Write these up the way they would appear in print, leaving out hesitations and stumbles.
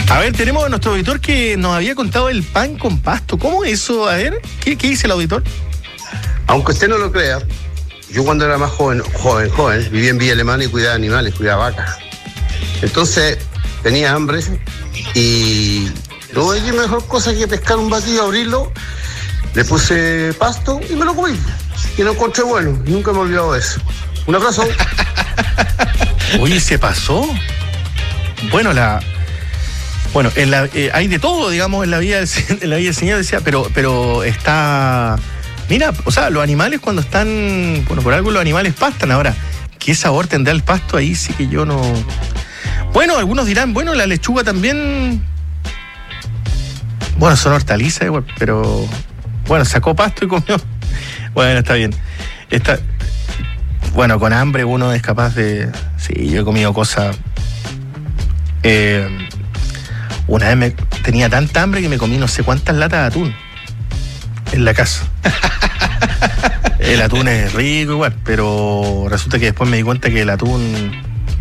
A ver, tenemos a nuestro auditor que nos había contado el pan con pasto. ¿Cómo es eso? A ver, ¿qué dice el auditor? Aunque usted no lo crea, yo cuando era más joven, vivía en Villa Alemana y cuidaba animales, cuidaba vacas. Entonces tenía hambre y no hay mejor cosa que pescar un batido, abrirlo, le puse pasto y me lo comí. Y lo encontré bueno, nunca me he olvidado de eso. Un abrazo. Oye, ¿se pasó? Bueno, hay de todo, digamos, en la vida del Señor, decía, pero está... Mira, o sea, los animales cuando están... Bueno, por algo los animales pastan. Ahora, ¿qué sabor tendrá el pasto? Ahí sí que yo no... Bueno, algunos dirán, bueno, la lechuga también... Bueno, son hortalizas igual, pero... Bueno, sacó pasto y comió. Bueno, está bien. Bueno, con hambre uno es capaz de... Sí, yo he comido cosas... Una vez tenía tanta hambre que me comí no sé cuántas latas de atún en la casa. El atún es rico igual, pero resulta que después me di cuenta que el atún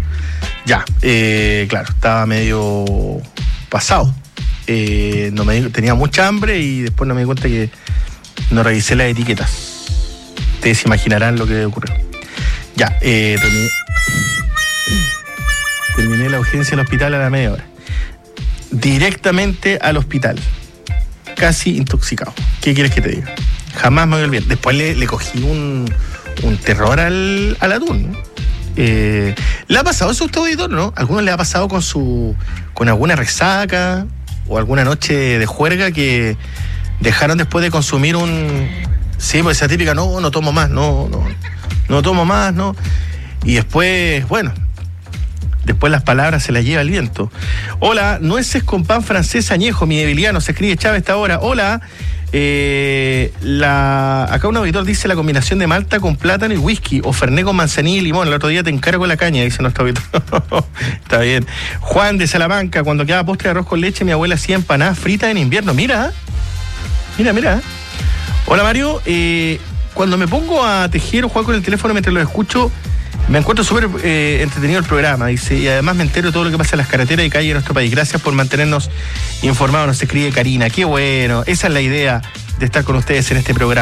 claro, estaba medio pasado. Tenía mucha hambre y después no me di cuenta que no revisé las etiquetas. Ustedes se imaginarán lo que ocurrió. Terminé la urgencia del hospital a la media hora. Directamente al hospital, casi intoxicado. ¿Qué quieres que te diga? Jamás me voy a olvidar. Después le cogí un terror al atún. ¿Le ha pasado eso a usted, auditor, no? ¿A alguno le ha pasado con alguna resaca o alguna noche de juerga que dejaron después de consumir sí, pues esa típica, no tomo más, no tomo más, no? Y después, bueno... Después las palabras se las lleva el viento. Hola, nueces con pan francés añejo, mi debilidad, nos escribe Chávez a esta hora. Hola, acá un auditor dice la combinación de malta con plátano y whisky, o fernet con manzanilla y limón. El otro día te encargo la caña, dice nuestro auditor. Está bien. Juan de Salamanca, cuando quedaba postre de arroz con leche, mi abuela hacía empanadas fritas en invierno. Mira. Hola, Mario. Cuando me pongo a tejer o jugar con el teléfono mientras lo escucho, me encuentro súper entretenido el programa, dice, y además me entero de todo lo que pasa en las carreteras y calles de nuestro país. Gracias por mantenernos informados, nos escribe Karina. Qué bueno, esa es la idea de estar con ustedes en este programa.